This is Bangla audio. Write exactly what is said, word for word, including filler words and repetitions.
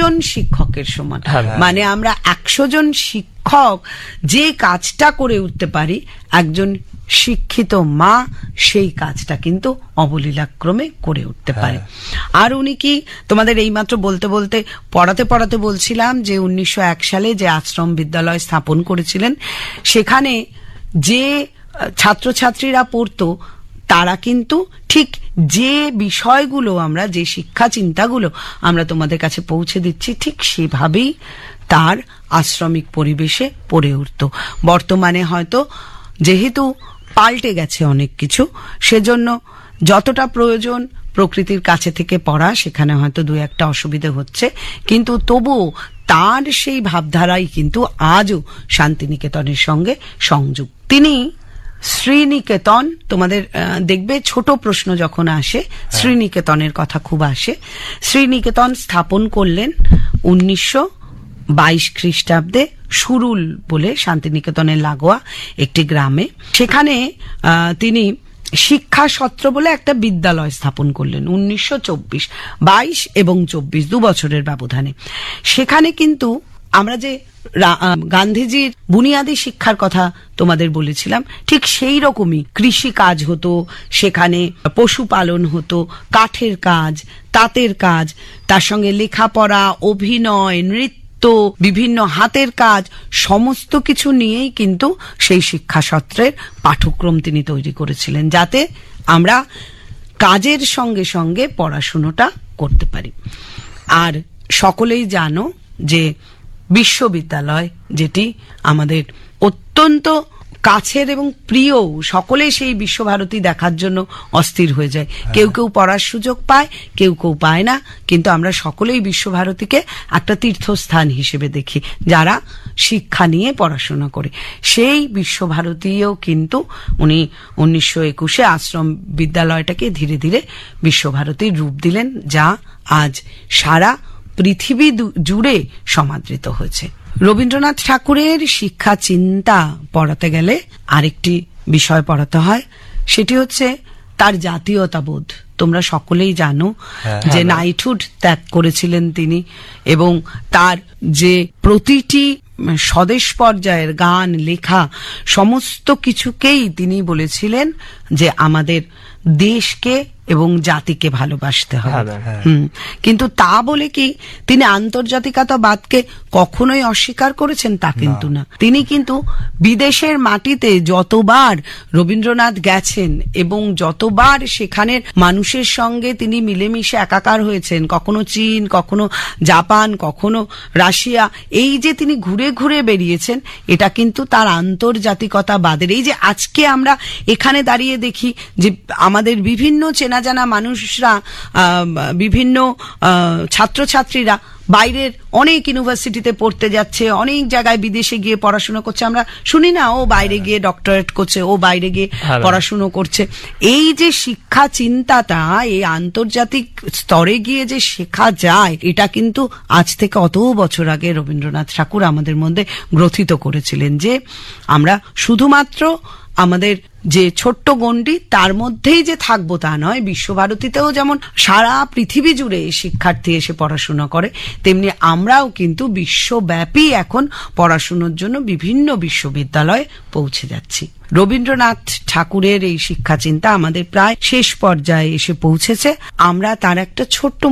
জন শিক্ষকের সমান। মানে আমরা একশো জন শিক্ষক যে কাজটা করে উঠতে পারি, একজন শিক্ষিত মা সেই কাজটা কিন্তু অবলীলাক্রমে করে উঠতে পারে। আর উনি কি, তোমাদের এইমাত্র বলতে বলতে পড়াতে পড়াতে বলছিলাম যে উনিশশো এক সালে যে আশ্রম বিদ্যালয় স্থাপন করেছিলেন, সেখানে যে ছাত্রছাত্রীরা পড়তো তারা কিন্তু ঠিক যে বিষয়গুলো আমরা, যে শিক্ষা চিন্তাগুলো আমরা তোমাদের কাছে পৌঁছে দিচ্ছি, ঠিক সেভাবেই তার আশ্রমিক পরিবেশে পড়ে উঠত। বর্তমানে হয়তো যেহেতু পাল্টে গেছে অনেক কিছু, সেজন্য যতটা প্রয়োজন প্রকৃতির কাছে থেকে পড়া, সেখানে হয়তো দু একটা অসুবিধে হচ্ছে, কিন্তু তবুও তার সেই ভাবধারাই কিন্তু আজও শান্তিনিকেতনের সঙ্গে সংযুক্ত। তিনি শ্রীনিকেতন, তোমাদের দেখবে ছোট প্রশ্ন যখন আসে শ্রীনিকেতনের কথা খুব আসে, শ্রীনিকেতন স্থাপন করলেন উনিশশো বাইশ খ্রিস্টাব্দে সুরুল বলে শান্তিনিকেতনের লাগোয়া একটি গ্রামে। সেখানে তিনি শিক্ষা সত্র বলে একটা বিদ্যালয় স্থাপন করলেন উনিশশো চব্বিশ, বাইশ এবং চব্বিশ দু বছরের ব্যবধানে। সেখানে কিন্তু আমরা যে গান্ধীজির বুনিয়াদী শিক্ষার কথা তোমাদের বলেছিলাম, ঠিক সেই রকমই কৃষি কাজ হতো, সেখানে পশুপালন হতো, কাঠের কাজ, তাঁতের কাজ, তার সঙ্গে লেখাপড়া, অভিনয়, নৃত্য, বিভিন্ন হাতের কাজ, সমস্ত কিছু নিয়েই কিন্তু সেই শিক্ষা সত্রের পাঠ্যক্রম তিনি তৈরি করেছিলেন, যাতে আমরা কাজের সঙ্গে সঙ্গে পড়াশুনোটা করতে পারি। আর সকলেই জানো যে বিশ্ববিদ্যালয়, যেটি আমাদের অত্যন্ত কাছের এবং প্রিয়, সকলে সেই বিশ্বভারতী দেখার জন্য অস্থির হয়ে যায়। কেউ কেউ পড়ার সুযোগ পায়, কেউ কেউ পায় না, কিন্তু আমরা সকলেই বিশ্বভারতীকে একটা তীর্থস্থান হিসেবে দেখি যারা শিক্ষা নিয়ে পড়াশোনা করে। সেই বিশ্বভারতীও কিন্তু উনি উনিশশো একুশে আশ্রম বিদ্যালয়টাকে ধীরে ধীরে বিশ্বভারতীর রূপ দিলেন, যা আজ সারা পৃথিবী জুড়ে সমাদৃত হয়েছে। রবীন্দ্রনাথ ঠাকুরের শিক্ষা চিন্তা পড়াতে গেলে আরেকটি বিষয় পড়াতে হয়, সেটি হচ্ছে তার জাতীয়তাবোধ। তোমরা সকলেই জানো যে নাইটহুড ত্যাগ করেছিলেন তিনি, এবং তার যে প্রতিটি স্বদেশ পর্যায়ের গান, লেখা, সমস্ত কিছুকেই তিনি বলেছিলেন যে আমাদের দেশকে এবং জাতিকে ভালোবাসতে হবে। হুম কিন্তু তা বলে কি তিনি আন্তর্জাতিকতাবাদকে কখনোই অস্বীকার করেছেন? তা কিন্তু না। তিনি কিন্তু বিদেশের মাটিতে যতবার রবীন্দ্রনাথ গেছেন এবং যতবার সেখানের মানুষের সঙ্গে তিনি মিলেমিশে একাকার হয়েছেন, কখনো চীন, কখনো জাপান, কখনো রাশিয়া, এই যে তিনি ঘুরে ঘুরে বেরিয়েছেন, এটা কিন্তু তার আন্তর্জাতিকতাবাদের। এই যে আজকে আমরা এখানে দাঁড়িয়ে দেখি যে আমাদের বিভিন্ন চেনা জানা মানুষরা, বিভিন্ন ছাত্রছাত্রীরা বাইরের অনেক ইউনিভার্সিটিতে পড়তে যাচ্ছে, অনেক জায়গায় বিদেশে গিয়ে পড়াশোনা করছে, আমরা শুনি না ও বাইরে গিয়ে ডক্টরেট করছে, ও বাইরে গিয়ে পড়াশুনো করছে। এই যে শিক্ষা চিন্তাটা এই আন্তর্জাতিক স্তরে গিয়ে যে শেখা যায়, এটা কিন্তু আজ থেকে অত বছর আগে রবীন্দ্রনাথ ঠাকুর আমাদের মধ্যে গ্রথিত করেছিলেন, যে আমরা শুধুমাত্র আমাদের যে ছোট্ট গণ্ডি তার মধ্যেই যে থাকবো তা নয়, বিশ্বভারতীতেও যেমন সারা পৃথিবী জুড়ে শিক্ষার্থী এসে পড়াশোনা করে, তেমনি আমরাও কিন্তু বিশ্বব্যাপী এখন পড়াশোনার জন্য বিভিন্ন বিশ্ববিদ্যালয়ে পৌঁছে যাচ্ছি। রবীন্দ্রনাথ ঠাকুরের এই শিক্ষা চিন্তা আমাদের প্রায় শেষ পর্যায়ে এসে পৌঁছেছে। আমরা তার একটা ছোট্ট